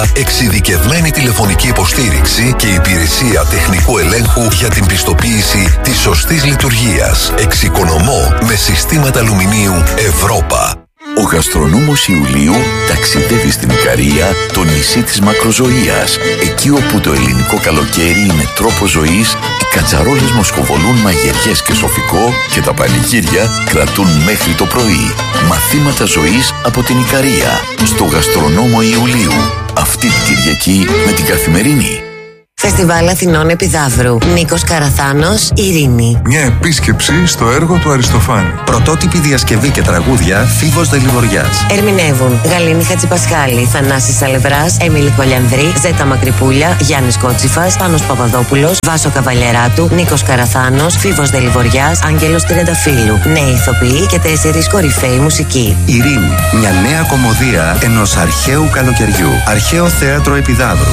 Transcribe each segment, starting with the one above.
ώρα εξειδικευμένη τηλεφωνική υποστήριξη και υπηρεσία τεχνικού ελέγχου για την πιστοποίηση της σωστής λειτουργίας. Εξοικονομώ με συστήματα αλουμινίου Ευρώπα. Ο γαστρονόμος Ιουλίου ταξιδεύει στην Ικαρία, το νησί της μακροζωίας. Εκεί όπου το ελληνικό καλοκαίρι είναι τρόπος ζωής, οι κατσαρόλες μοσχοβολούν μαγειριές και σοφικό και τα πανηγύρια κρατούν μέχρι το πρωί. Μαθήματα ζωής από την Ικαρία, στο γαστρονόμο Ιουλίου. Αυτή την Κυριακή με την Καθημερινή. Φεστιβάλ Αθηνών Επιδαύρου. Νίκος Καραθάνος, Ειρήνη. Μια επίσκεψη στο έργο του Αριστοφάνη. Πρωτότυπη διασκευή και τραγούδια Φίβος Δελιβοριάς. Ερμηνεύουν Γαλήνη Χατζηπασχάλη, Θανάσης Σαλευράς, Έμιλη Κολιανδρή, Ζέτα Μακρυπούλια, Γιάννης Κότσιφας, Πάνος Παπαδόπουλος, Βάσο Καβαλιεράτου, Νίκος Καραθάνος, Φίβος Δελιβοριάς, Άγγελος Τριανταφύλου. Νέοι ηθοποιοί και 4 κορυφαίοι μουσικοί. Ειρήνη. Μια νέα κομμωδία ενός αρχαίου καλοκαιριού. Αρχαίο Θέατρο Επιδαύρου.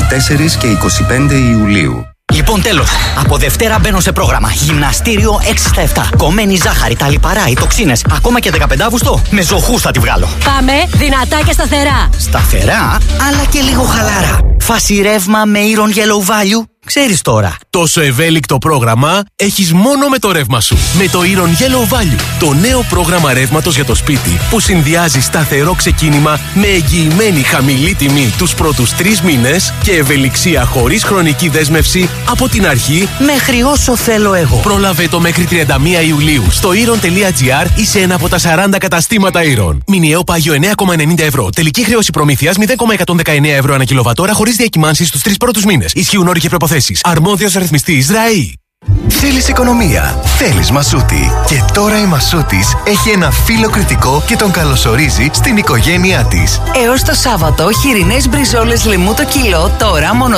24 και 25 Ιουλίου. Λοιπόν, τέλος. Από Δευτέρα μπαίνω σε πρόγραμμα. Γυμναστήριο 6 στα 7. Κομμένη ζάχαρη, τα λιπαρά, οι τοξίνες. Ακόμα και 15 Αύγουστο με ζωχούς θα τη βγάλω. Πάμε δυνατά και σταθερά. Σταθερά, αλλά και λίγο χαλάρα. Φάση ρεύμα με Iron Yellow Value. Ξέρεις τώρα. Τόσο ευέλικτο πρόγραμμα έχεις μόνο με το ρεύμα σου. Με το Iron Yellow Value. Το νέο πρόγραμμα ρεύματος για το σπίτι που συνδυάζει σταθερό ξεκίνημα με εγγυημένη χαμηλή τιμή τους πρώτους 3 μήνες και ευελιξία χωρίς χρονική δέσμευση από την αρχή μέχρι όσο θέλω εγώ. Πρόλαβε το μέχρι 31 Ιουλίου στο iron.gr ή σε ένα από τα 40 καταστήματα Iron. Μηνιαίο πάγιο 9,90 ευρώ. Τελική χρέωση προμήθειας 0,119 ευρώ ανά κιλοβατόρα χωρίς διακυμάνσεις στους 3 πρώτους μήνες. Ισχύουν όροι και προϋποθέσεις. Αρμόδιος ρυθμιστής ΡΑΗ. Θέλεις οικονομία, θέλεις Μασούτη. Και τώρα η Μασούτης έχει ένα φίλο κριτικό και τον καλωσορίζει στην οικογένειά της. Έως το Σάββατο, χοιρινές μπριζόλες λαιμού το κιλό, τώρα μόνο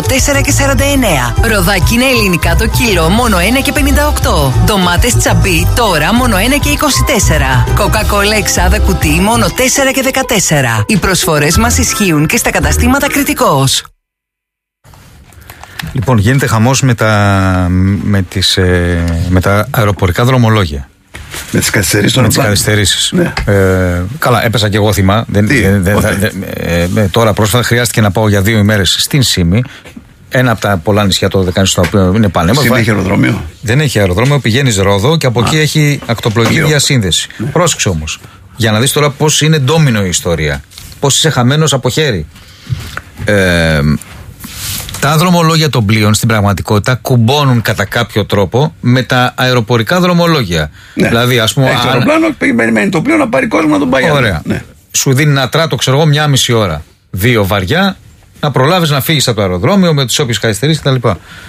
4,49. Ροδάκι είναι ελληνικά το κιλό, μόνο 1,58. Ντομάτες τσαμπί, τώρα μόνο 1,24. Κοκακόλα εξάδα κουτί, μόνο 4,14. Οι προσφορές μας ισχύουν και στα καταστήματα Κριτικός. Λοιπόν, γίνεται χαμός με τα αεροπορικά δρομολόγια. Με τις καθυστερήσεις των αεροπλάνων. Με τις καθυστερήσεις. Ναι. Καλά, έπεσα και εγώ θυμά. Τώρα πρόσφατα χρειάστηκε να πάω για 2 ημέρες στην Σύμη. Ένα από τα πολλά νησιά το Δεκάνης, στο οποίο είναι πανέμορφα. Σύμη έχει αεροδρόμιο. Δεν έχει αεροδρόμιο, πηγαίνεις Ρόδο και από εκεί έχει ακτοπλοϊκή διασύνδεση. Ναι. Πρόσεξε όμως, για να δεις τώρα πώς είναι ντόμινο η ιστορία. Πώς είσαι χαμένος από χέρι. Τα δρομολόγια των πλοίων στην πραγματικότητα κουμπώνουν κατά κάποιο τρόπο με τα αεροπορικά δρομολόγια. Ναι. Δηλαδή, ας πούμε. Έχει το αεροπλάνο, περιμένει το πλοίο να πάρει κόσμο να τον πάει. Ωραία. Ναι. Σου δίνει ένα τράτο, ξέρω εγώ, 1,5 ώρα. 2 βαριά, να προλάβεις να φύγεις από το αεροδρόμιο με τις όποιες καθυστερήσεις κτλ.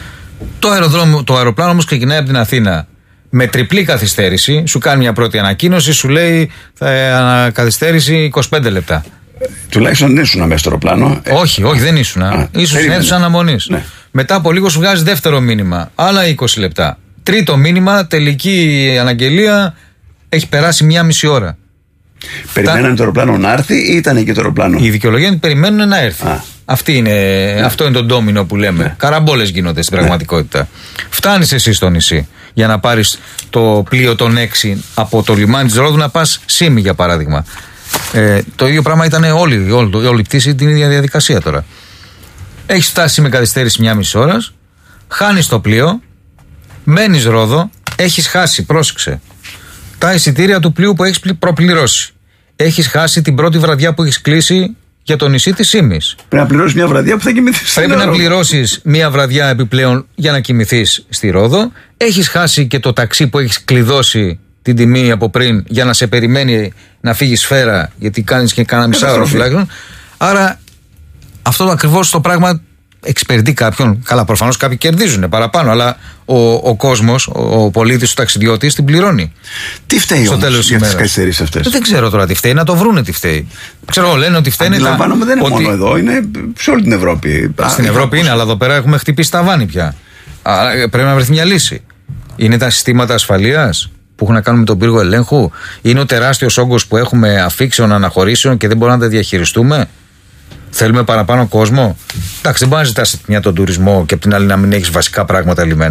Το αεροπλάνο όμως ξεκινάει από την Αθήνα με τριπλή καθυστέρηση. Σου κάνει μια πρώτη ανακοίνωση, σου λέει καθυστέρηση 25 λεπτά. Τουλάχιστον δεν ήσουν μέσα στο αεροπλάνο. Όχι, δεν ήσουν. Ήσουν στην αίθουσα αναμονής. Ναι. Μετά από λίγο σου βγάζει δεύτερο μήνυμα. Άλλα 20 λεπτά. Τρίτο μήνυμα, τελική αναγγελία. Έχει περάσει 1,5 ώρα. Περιμένανε το αεροπλάνο να έρθει ή ήταν εκεί το αεροπλάνο? Οι δικαιολογία είναι ότι περιμένουν να έρθει. Αυτό είναι το ντόμινο που λέμε. Ναι. Καραμπόλες γίνονται στην πραγματικότητα. Φτάνεις εσύ στο νησί για να πάρεις το πλοίο των 6 από το λιμάνι της Ρόδου να πας Σύμη, για παράδειγμα. Το ίδιο πράγμα ήταν όλη η πτήση, την ίδια διαδικασία τώρα. Έχεις φτάσει με καθυστέρηση 1,5 ώρας, χάνεις το πλοίο, μένεις Ρόδο, έχεις χάσει, πρόσεξε, τα εισιτήρια του πλοίου που έχεις προπληρώσει. Έχεις χάσει την πρώτη βραδιά που έχεις κλείσει για το νησί της Σύμης. Πρέπει να πληρώσεις μια βραδιά που θα κοιμηθείς. Πρέπει να πληρώσεις μια βραδιά επιπλέον για να κοιμηθείς στη Ρόδο. Έχεις χάσει και το ταξί που έχεις κλειδώσει την τιμή από πριν για να σε περιμένει να φύγει σφαίρα, γιατί κάνεις και κάνα μισάωρο τουλάχιστον. Άρα αυτό ακριβώς το πράγμα εξυπηρετεί κάποιον. Καλά, προφανώς κάποιοι κερδίζουν παραπάνω, αλλά ο κόσμος, ο πολίτης, ο ταξιδιώτης την πληρώνει. Τι φταίει όμως για τις καθυστερήσεις αυτές? Δεν ξέρω τώρα τι φταίει, να το βρούνε τι φταίει. Ξέρω, λένε ότι φταίνει. Αντιλαμβάνομαι, δεν είναι μόνο εδώ, είναι σε όλη την Ευρώπη. Στην Ευρώπη είναι, αλλά εδώ πέρα έχουμε χτυπήσει τα βάνη πια. Πρέπει να βρεθεί μια λύση. Είναι τα συστήματα ασφαλείας που έχουν να κάνουν με τον πύργο ελέγχου? Είναι ο τεράστιος όγκος που έχουμε αφήξεων, αναχωρήσεων και δεν μπορούμε να τα διαχειριστούμε? Θέλουμε παραπάνω κόσμο? Εντάξει, δεν μπορεί να ζητάς μια τον τουρισμό και απ' την άλλη να μην έχεις βασικά πράγματα λιμένα.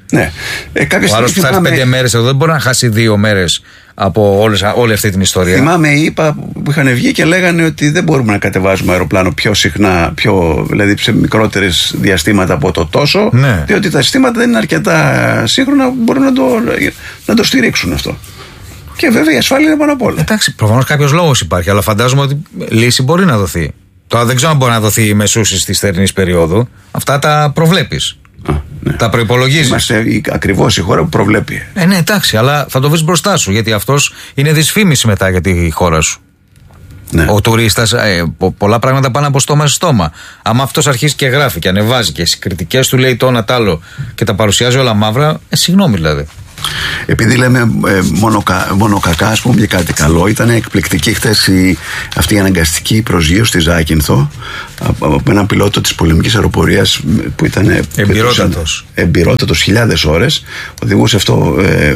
Ναι. Ο άλλος που θα έρθει 5 μέρες εδώ δεν μπορεί να χάσει 2 μέρες από όλη αυτή την ιστορία. Θυμάμαι οι ΙΠΑ που είχαν βγει και λέγανε ότι δεν μπορούμε να κατεβάζουμε αεροπλάνο πιο συχνά, δηλαδή σε μικρότερες διαστήματα από το τόσο, ναι. Διότι τα συστήματα δεν είναι αρκετά σύγχρονα που μπορούν να το στηρίξουν αυτό. Και βέβαια η ασφάλεια είναι πάνω απ' όλα. Εντάξει, προφανώς κάποιος λόγος υπάρχει, αλλά φαντάζομαι ότι λύση μπορεί να δοθεί. Τώρα δεν ξέρω αν μπορεί να δοθεί μεσούσης της θερινής περίοδου. Αυτά τα προβλέπεις. Ναι. Τα προϋπολογίζεις. Είμαστε ακριβώς η χώρα που προβλέπει. Ναι, εντάξει, αλλά θα το βρεις μπροστά σου, γιατί αυτός είναι δυσφήμιση μετά για τη χώρα σου. Ναι. Ο τουρίστας, πολλά πράγματα πάνε από στόμα σε στόμα. Αν αυτός αρχίσει και γράφει και ανεβάζει και στις κριτικές του λέει το ένα τ' άλλο και τα παρουσιάζει όλα μαύρα, συγγνώμη δηλαδή. Επειδή λέμε μόνο κακά, ας πούμε, και κάτι καλό, ήταν εκπληκτική χτες αυτή η αναγκαστική προσγείωση στη Ζάκυνθο από έναν πιλότο της πολεμικής αεροπορίας που ήταν εμπειρότατος χιλιάδες ώρες. Οδηγούσε αυτό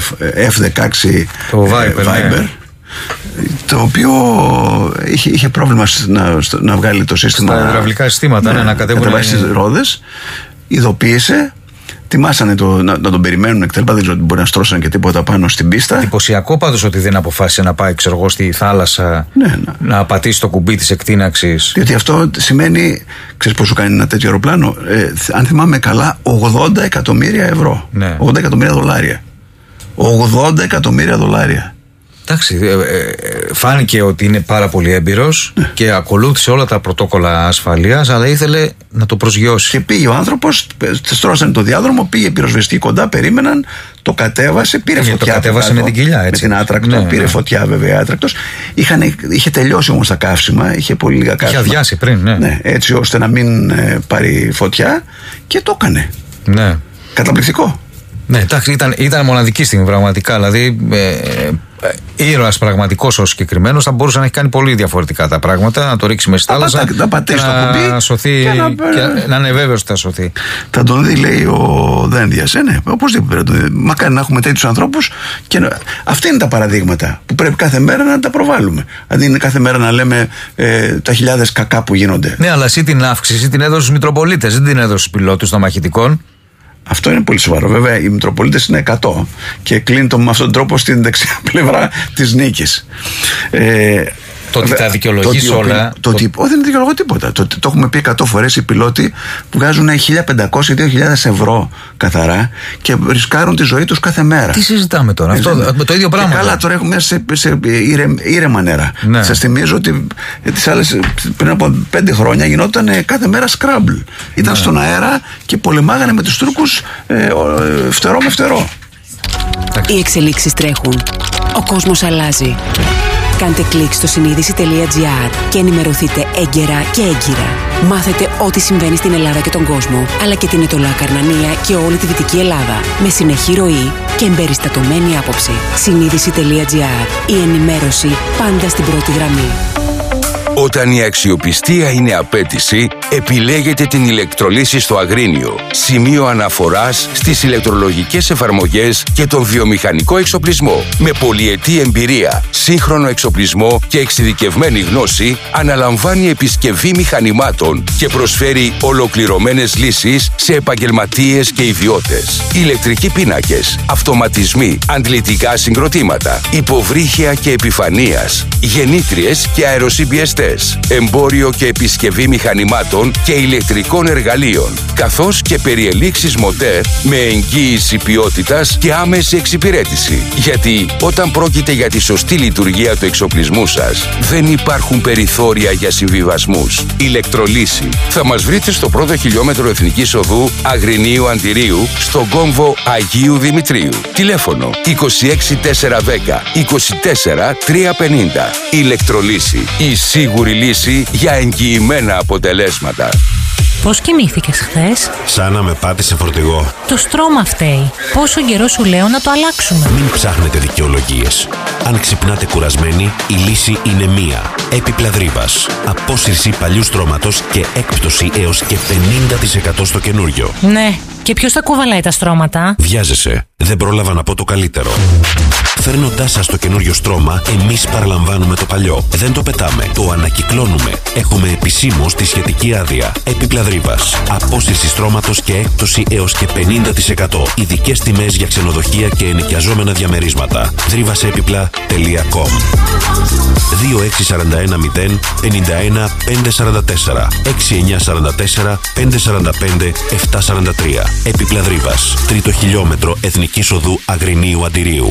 F-16 το Viper, το οποίο είχε πρόβλημα να βγάλει το σύστημα στα υδραυλικά συστήματα, να κατεβάσει τις ρόδες. Ειδοποίησε. Τιμάσανε να τον περιμένουν εκτέλπα, δεν ξέρω ότι μπορεί να στρώσαν και τίποτα πάνω στην πίστα. Εντυπωσιακό πάντως ότι δεν αποφάσισε να πάει, ξέρω εγώ, στη θάλασσα, να πατήσει το κουμπί της εκτείναξης. Διότι αυτό σημαίνει, ξέρεις πόσο κάνει ένα τέτοιο αεροπλάνο, αν θυμάμαι καλά, 80 εκατομμύρια ευρώ. Ναι. 80 εκατομμύρια δολάρια. 80 εκατομμύρια δολάρια. Εντάξει, φάνηκε ότι είναι πάρα πολύ έμπειρος και ακολούθησε όλα τα πρωτόκολλα ασφαλείας, αλλά ήθελε να το προσγειώσει. Και πήγε ο άνθρωπος, στρώσανε το διάδρομο, πήγε πυροσβεστική κοντά, περίμεναν, το κατέβασε, πήρε φωτιά. Το κατέβασε με την κοιλιά, έτσι. Με την άτρακτο, πήρε φωτιά βέβαια άτρακτος. Είχε τελειώσει όμως τα καύσιμα, είχε πολύ λίγα καύσιμα. Είχε αδειάσει πριν, ναι. Έτσι ώστε να μην πάρει φωτιά και το έκανε. Ναι. Καταπληκτικό. Ναι, εντάξει, ήταν μοναδική στιγμή πραγματικά. Δηλαδή, ήρωας πραγματικός ο συγκεκριμένος θα μπορούσε να έχει κάνει πολύ διαφορετικά τα πράγματα. Να το ρίξει μέσα στη θάλασσα. Να πατήσει το κουμπί. Να σωθεί. Και να είναι βέβαιος ότι θα σωθεί. Θα τον δει, λέει ο Δένδιας. Ναι, οπωσδήποτε. Μακάρι να έχουμε τέτοιους ανθρώπους. Αυτά είναι τα παραδείγματα που πρέπει κάθε μέρα να τα προβάλλουμε. Αντί είναι κάθε μέρα να λέμε τα χιλιάδες κακά που γίνονται. Ναι, αλλά εσύ την αύξηση την έδωσε στους Μητροπολίτες, δεν την έδωσε στους πιλότους των μαχητικών. Αυτό είναι πολύ σοβαρό. Βέβαια, οι Μητροπολίτες είναι 100 και κλείνει με αυτόν τον τρόπο στην δεξιά πλευρά της νίκης. Το ότι τα δικαιολογείς όλα. Όχι, δεν δικαιολογώ τίποτα. Το έχουμε πει 100 φορές. Οι πιλότοι βγάζουν 1.500-2.000 ευρώ καθαρά και ρισκάρουν τη ζωή τους κάθε μέρα. Τι συζητάμε τώρα, το ίδιο πράγμα. Καλά, τώρα έχουμε σε ήρεμα νερά. Ναι. Σας θυμίζω ότι τις άλλες, πριν από 5 χρόνια γινόταν κάθε μέρα σκράμπλ. Ήταν στον αέρα και πολεμάγανε με τους Τούρκους φτερό με φτερό. Οι εξελίξεις τρέχουν. Ο κόσμος αλλάζει. Κάντε κλικ στο συνείδηση.gr και ενημερωθείτε έγκαιρα και έγκυρα. Μάθετε ό,τι συμβαίνει στην Ελλάδα και τον κόσμο, αλλά και την Ετωλά Καρνανία και όλη τη Δυτική Ελλάδα, με συνεχή ροή και εμπεριστατωμένη άποψη. Συνείδηση.gr. Η ενημέρωση πάντα στην πρώτη γραμμή. Όταν η αξιοπιστία είναι απέτηση, επιλέγετε την ηλεκτρολύση στο Αγρίνιο. Σημείο αναφοράς στις ηλεκτρολογικές εφαρμογές και τον βιομηχανικό εξοπλισμό. Με πολυετή εμπειρία, σύγχρονο εξοπλισμό και εξειδικευμένη γνώση, αναλαμβάνει επισκευή μηχανημάτων και προσφέρει ολοκληρωμένες λύσεις σε επαγγελματίες και ιδιώτες. Ηλεκτρικοί πίνακες, αυτοματισμοί, αντλητικά συγκροτήματα, υποβρύχια και επιφανείας, γεννήτριες και αεροσυμπιεστές. Εμπόριο και επισκευή μηχανημάτων και ηλεκτρικών εργαλείων, καθώς και περιελήξεις μοτέρ με εγγύηση ποιότητας και άμεση εξυπηρέτηση. Γιατί όταν πρόκειται για τη σωστή λειτουργία του εξοπλισμού σας, δεν υπάρχουν περιθώρια για συμβιβασμούς. Ηλεκτρολύση. Θα μας βρείτε στο πρώτο χιλιόμετρο Εθνικής Οδού Αγρινίου Αντιρίου, στον κόμβο Αγίου Δημητρίου. Τηλέφωνο 26410 24350. Ηλεκτρολύση. Η σίγουρη λύση για εγγυημένα αποτελέσματα. Πώς κοιμήθηκες χθες? Σαν να με πάτησε φορτηγό. Το στρώμα φταίει. Πόσο καιρό σου λέω να το αλλάξουμε? Μην ψάχνετε δικαιολογίες. Αν ξυπνάτε κουρασμένοι, η λύση είναι μία. Έπιπλα Δρύπας. Απόσυρση παλιού στρώματος και έκπτωση έως και 50% στο καινούριο. Ναι. Και ποιος θα κουβαλάει τα στρώματα? Βιάζεσαι. Δεν πρόλαβα να πω το καλύτερο. Φέρνοντάς σας το καινούριο στρώμα, εμείς παραλαμβάνουμε το παλιό. Δεν το πετάμε, το ανακυκλώνουμε. Έχουμε επισήμως τη σχετική άδεια. Έπιπλα Δρύβας. Απόσυρση στρώματος και έκπτωση έως και 50%. Ειδικές τιμές για ξενοδοχεία και ενοικιαζόμενα διαμερίσματα. Δρύβασέπιπλα.com 2641 051 544 6944 545 743. Έπιπλα Δρύβας. 3ο χιλιόμετρο Εθνικής Οδού Αγρινίου Αντιρίου.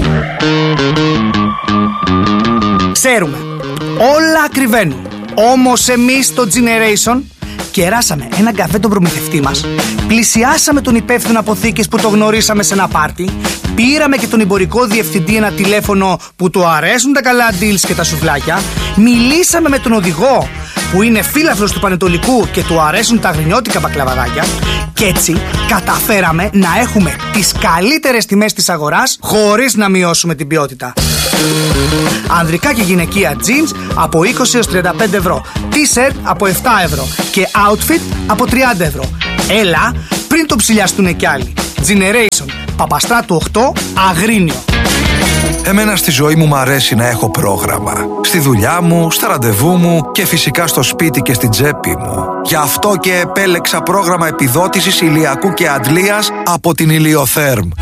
Ξέρουμε, όλα ακριβένουν. Όμως εμείς στο Generation κεράσαμε έναν καφέ τον προμηθευτή μας, πλησιάσαμε τον υπεύθυνο αποθήκης που το γνωρίσαμε σε ένα πάρτι, πήραμε και τον εμπορικό διευθυντή ένα τηλέφωνο που του αρέσουν τα καλά deals και τα σουβλάκια, μιλήσαμε με τον οδηγό που είναι φίλαθλος του Πανετολικού και του αρέσουν τα αγρινιώτικα μπακλαβαδάκια, και έτσι καταφέραμε να έχουμε τις καλύτερες τιμές της αγοράς χωρίς να μειώσουμε την ποιότητα. Ανδρικά και γυναικεία jeans από 20 έως 35 ευρώ, t-shirt από 7 ευρώ και outfit από 30 ευρώ. Έλα πριν το ψηλιαστούν κι άλλοι. Generation, Παπαστράτου 8, Αγρίνιο. Εμένα στη ζωή μου αρέσει να έχω πρόγραμμα. Στη δουλειά μου, στα ραντεβού μου και φυσικά στο σπίτι και στην τσέπη μου. Γι' αυτό και επέλεξα πρόγραμμα επιδότησης ηλιακού και αντλίας από την Ηλιοθέρμ.